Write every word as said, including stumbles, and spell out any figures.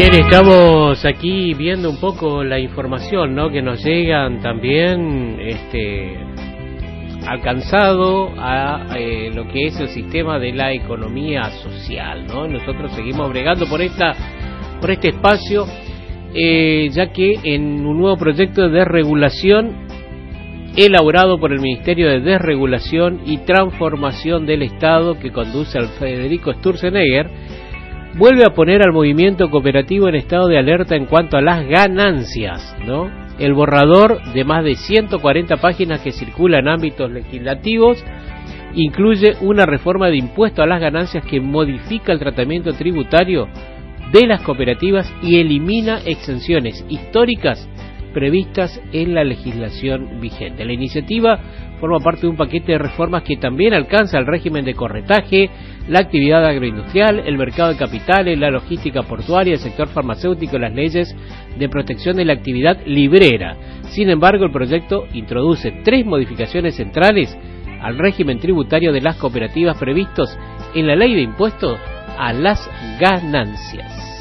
Bien, estamos aquí viendo un poco la información, ¿no?, que nos llegan también, este, alcanzado a eh, lo que es el sistema de la economía social, ¿no? Nosotros seguimos bregando por esta, por este espacio, eh, ya que en un nuevo proyecto de desregulación elaborado por el Ministerio de Desregulación y Transformación del Estado, que conduce al Federico Sturzenegger, vuelve a poner al movimiento cooperativo en estado de alerta en cuanto a las ganancias, ¿no? El borrador de más de ciento cuarenta páginas que circula en ámbitos legislativos incluye una reforma de impuesto a las ganancias que modifica el tratamiento tributario de las cooperativas y elimina exenciones históricas previstas en la legislación vigente. La iniciativa forma parte de un paquete de reformas que también alcanza el régimen de corretaje, la actividad agroindustrial, el mercado de capitales, la logística portuaria, el sector farmacéutico y las leyes de protección de la actividad librera. Sin embargo, el proyecto introduce tres modificaciones centrales al régimen tributario de las cooperativas previstos en la ley de impuestos a las ganancias.